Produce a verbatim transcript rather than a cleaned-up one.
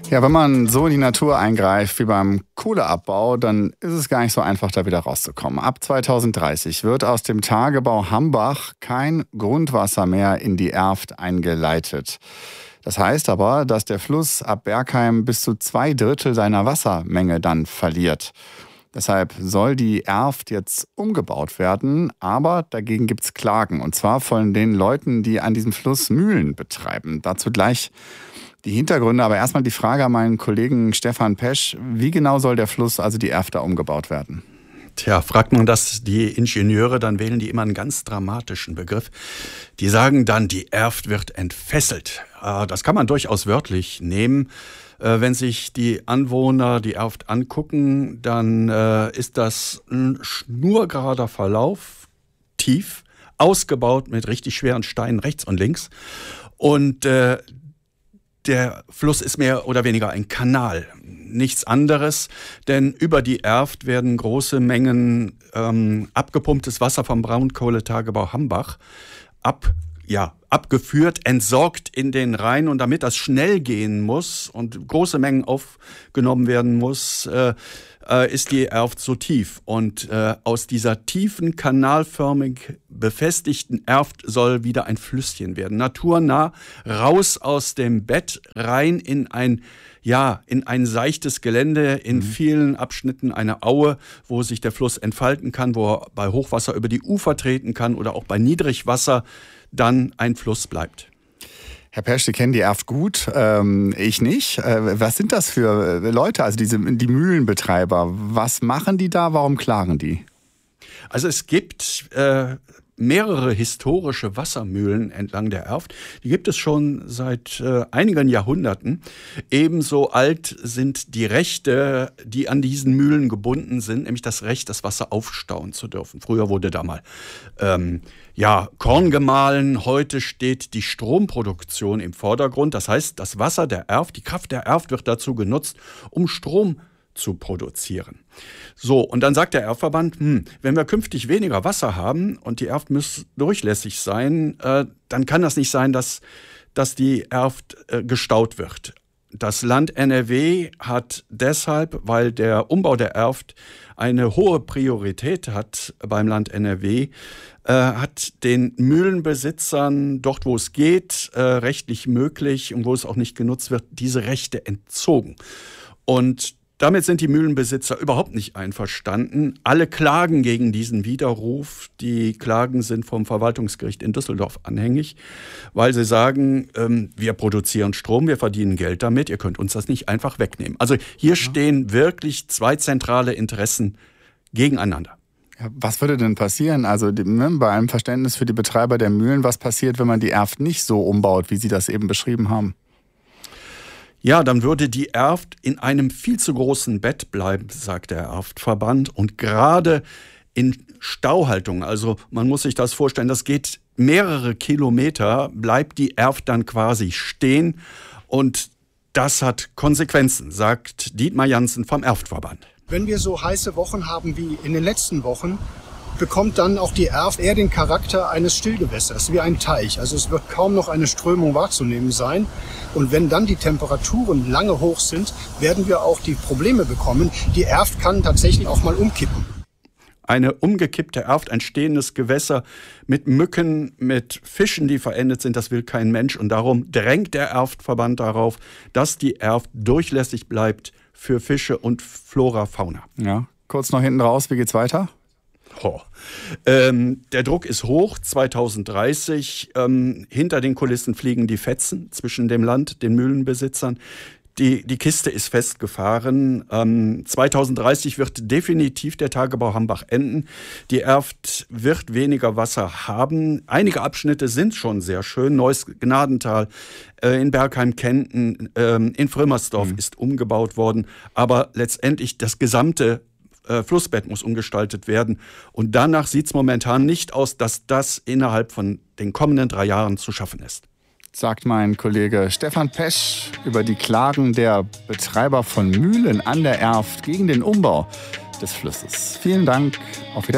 Ja, wenn man so in die Natur eingreift wie beim Kohleabbau, dann ist es gar nicht so einfach, da wieder rauszukommen. Ab zweitausenddreißig wird aus dem Tagebau Hambach kein Grundwasser mehr in die Erft eingeleitet. Das heißt aber, dass der Fluss ab Bergheim bis zu zwei Drittel seiner Wassermenge dann verliert. Deshalb soll die Erft jetzt umgebaut werden, aber dagegen gibt es Klagen. Und zwar von den Leuten, die an diesem Fluss Mühlen betreiben. Dazu gleich die Hintergründe, aber erstmal die Frage an meinen Kollegen Stefan Pesch. Wie genau soll der Fluss, also die Erft, da umgebaut werden? Tja, fragt man das die Ingenieure, dann wählen die immer einen ganz dramatischen Begriff. Die sagen dann, die Erft wird entfesselt. Das kann man durchaus wörtlich nehmen. Wenn sich die Anwohner die Erft angucken, dann ist das ein schnurgerader Verlauf, tief, ausgebaut mit richtig schweren Steinen rechts und links. Und äh, der Fluss ist mehr oder weniger ein Kanal, nichts anderes, denn über die Erft werden große Mengen ähm, abgepumptes Wasser vom Braunkohletagebau Hambach ab, ja, abgeführt, entsorgt in den Rhein. Und damit das schnell gehen muss und große Mengen aufgenommen werden muss, äh, äh, ist die Erft so tief. Und äh, aus dieser tiefen, kanalförmig befestigten Erft soll wieder ein Flüsschen werden. Naturnah, raus aus dem Bett, rein in ein Ja, in ein seichtes Gelände, in mhm. vielen Abschnitten eine Aue, wo sich der Fluss entfalten kann, wo er bei Hochwasser über die Ufer treten kann oder auch bei Niedrigwasser dann ein Fluss bleibt. Herr Pesch, Sie kennen die Erft gut, ähm, ich nicht. Äh, was sind das für Leute, also diese, die Mühlenbetreiber? Was machen die da, warum klagen die? Also es gibt äh, mehrere historische Wassermühlen entlang der Erft. Die gibt es schon seit äh, einigen Jahrhunderten. Ebenso alt sind die Rechte, die an diesen Mühlen gebunden sind, nämlich das Recht, das Wasser aufstauen zu dürfen. Früher wurde da mal ähm, ja, Korn gemahlen. Heute steht die Stromproduktion im Vordergrund. Das heißt, das Wasser der Erft, die Kraft der Erft wird dazu genutzt, um Strom zu produzieren. So, und dann sagt der Erftverband, hm, wenn wir künftig weniger Wasser haben und die Erft muss durchlässig sein, äh, dann kann das nicht sein, dass, dass die Erft äh, gestaut wird. Das Land N R W hat deshalb, weil der Umbau der Erft eine hohe Priorität hat beim Land N R W, äh, hat den Mühlenbesitzern dort, wo es geht, äh, rechtlich möglich und wo es auch nicht genutzt wird, diese Rechte entzogen. Und damit sind die Mühlenbesitzer überhaupt nicht einverstanden. Alle klagen gegen diesen Widerruf. Die Klagen sind vom Verwaltungsgericht in Düsseldorf anhängig, weil sie sagen, ähm, wir produzieren Strom, wir verdienen Geld damit, ihr könnt uns das nicht einfach wegnehmen. Also hier ja. stehen wirklich zwei zentrale Interessen gegeneinander. Ja, was würde denn passieren? Also die, ne, bei einem Verständnis für die Betreiber der Mühlen, was passiert, wenn man die Erft nicht so umbaut, wie Sie das eben beschrieben haben? Ja, dann würde die Erft in einem viel zu großen Bett bleiben, sagt der Erftverband. Und gerade in Stauhaltung, also man muss sich das vorstellen, das geht mehrere Kilometer, bleibt die Erft dann quasi stehen. Und das hat Konsequenzen, sagt Dietmar Jansen vom Erftverband. Wenn wir so heiße Wochen haben wie in den letzten Wochen, bekommt dann auch die Erft eher den Charakter eines Stillgewässers, wie ein Teich. Also es wird kaum noch eine Strömung wahrzunehmen sein. Und wenn dann die Temperaturen lange hoch sind, werden wir auch die Probleme bekommen. Die Erft kann tatsächlich auch mal umkippen. Eine umgekippte Erft, ein stehendes Gewässer mit Mücken, mit Fischen, die verendet sind, das will kein Mensch. Und darum drängt der Erftverband darauf, dass die Erft durchlässig bleibt für Fische und Flora, Fauna. Ja, kurz noch hinten raus, wie geht's weiter? Oh. Ähm, der Druck ist hoch, zweitausenddreißig. Ähm, hinter den Kulissen fliegen die Fetzen zwischen dem Land, den Mühlenbesitzern. Die, die Kiste ist festgefahren. Ähm, zweitausenddreißig wird definitiv der Tagebau Hambach enden. Die Erft wird weniger Wasser haben. Einige Abschnitte sind schon sehr schön. Neues Gnadental, äh, in Bergheim-Kenten, äh, in Frömersdorf mhm. ist umgebaut worden. Aber letztendlich das gesamte Flussbett muss umgestaltet werden. Und danach sieht es momentan nicht aus, dass das innerhalb von den kommenden drei Jahren zu schaffen ist. Sagt mein Kollege Stefan Pesch über die Klagen der Betreiber von Mühlen an der Erft gegen den Umbau des Flusses. Vielen Dank. Auf Wiedersehen.